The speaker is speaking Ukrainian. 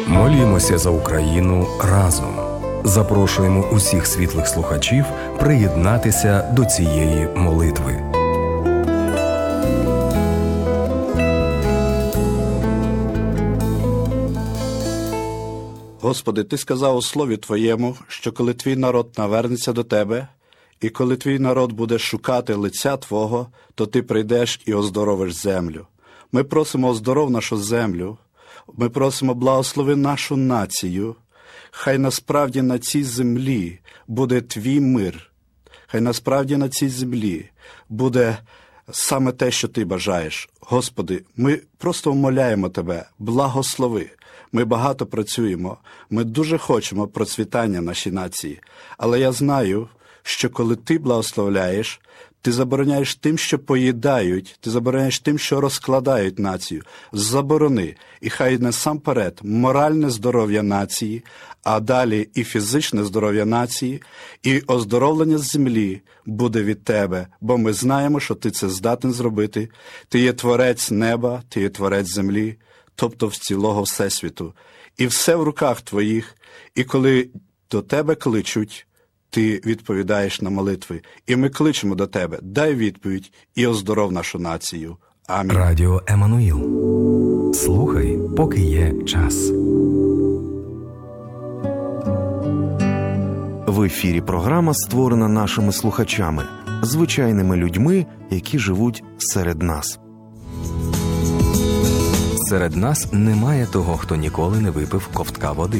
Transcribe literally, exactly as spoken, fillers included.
Молімося за Україну разом. Запрошуємо усіх світлих слухачів приєднатися до цієї молитви. Господи, Ти сказав у Слові Твоєму, що коли Твій народ навернеться до Тебе, і коли Твій народ буде шукати лиця Твого, то Ти прийдеш і оздоровиш землю. Ми просимо оздоров нашу землю, ми просимо благослови нашу націю. Хай насправді на цій землі буде Твій мир, хай насправді на цій землі буде саме те, що Ти бажаєш. Господи, ми просто умоляємо Тебе, благослови. Ми багато працюємо, ми дуже хочемо процвітання нашій нації. Але я знаю, що коли Ти благословляєш, Ти забороняєш тим, що поїдають, Ти забороняєш тим, що розкладають націю. Заборони. І хай насамперед моральне здоров'я нації, а далі і фізичне здоров'я нації, і оздоровлення землі буде від Тебе, бо ми знаємо, що Ти це здатен зробити. Ти є творець неба, Ти є творець землі, тобто в цілого Всесвіту. І все в руках Твоїх, і коли до Тебе кличуть, Ти відповідаєш на молитви. І ми кличемо до Тебе, дай відповідь і оздоров нашу націю. Амінь. Радіо Еммануїл. Слухай, поки є час. В ефірі програма створена нашими слухачами, звичайними людьми, які живуть серед нас. Серед нас немає того, хто ніколи не випив ковтка води.